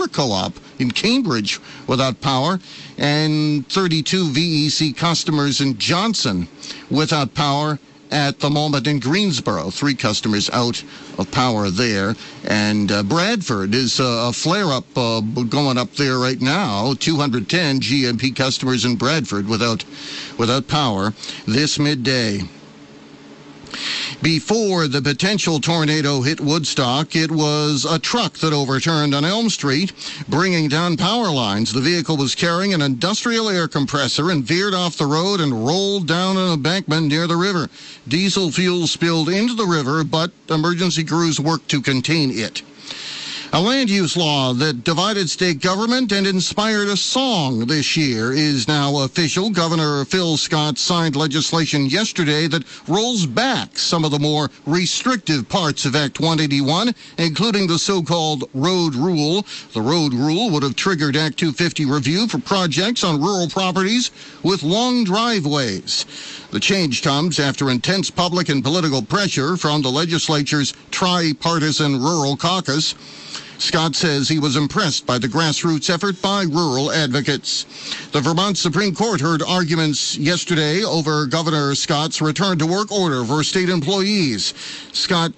Power Co-op in Cambridge without power, and 32 VEC customers in Johnson without power at the moment in Greensboro. 3 customers out of power there. And Bradford is a flare-up going up there right now. 210 GMP customers in Bradford without power this midday. Before the potential tornado hit Woodstock, it was a truck that overturned on Elm Street, bringing down power lines. The vehicle was carrying an industrial air compressor and veered off the road and rolled down an embankment near the river. Diesel fuel spilled into the river, but emergency crews worked to contain it. A land use law that divided state government and inspired a song this year is now official. Governor Phil Scott signed legislation yesterday that rolls back some of the more restrictive parts of Act 181, including the so-called road rule. The road rule would have triggered Act 250 review for projects on rural properties with long driveways. The change comes after intense public and political pressure from the legislature's Tri-Partisan Rural Caucus. Scott says he was impressed by the grassroots effort by rural advocates. The Vermont Supreme Court heard arguments yesterday over Governor Scott's return-to-work order for state employees. Scott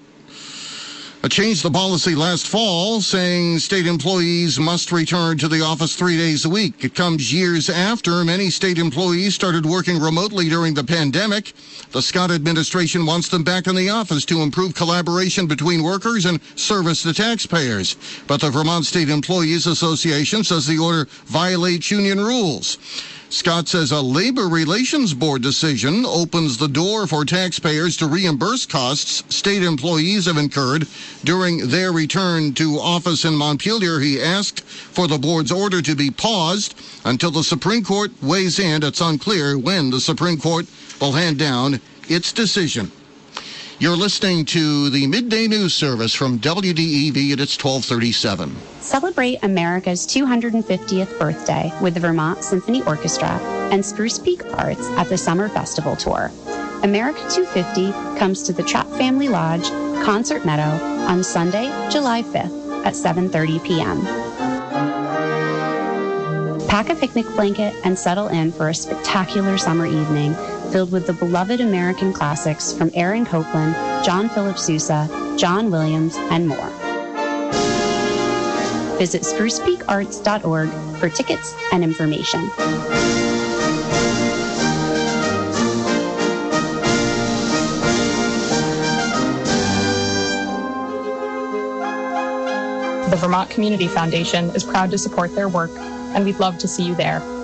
changed the policy last fall, saying state employees must return to the office 3 days a week. It comes years after many state employees started working remotely during the pandemic. The Scott administration wants them back in the office to improve collaboration between workers and service to taxpayers. But the Vermont State Employees Association says the order violates union rules. Scott says a Labor Relations Board decision opens the door for taxpayers to reimburse costs state employees have incurred during their return to office in Montpelier. He asked for the board's order to be paused until the Supreme Court weighs in. It's unclear when the Supreme Court will hand down its decision. You're listening to the Midday News Service from WDEV, and it's 12:37. Celebrate America's 250th birthday with the Vermont Symphony Orchestra and Spruce Peak Arts at the Summer Festival Tour. America 250 comes to the Trapp Family Lodge, Concert Meadow, on Sunday, July 5th at 7:30 p.m. Pack a picnic blanket and settle in for a spectacular summer evening filled with the beloved American classics from Aaron Copland, John Philip Sousa, John Williams, and more. Visit sprucepeakarts.org for tickets and information. The Vermont Community Foundation is proud to support their work, and we'd love to see you there.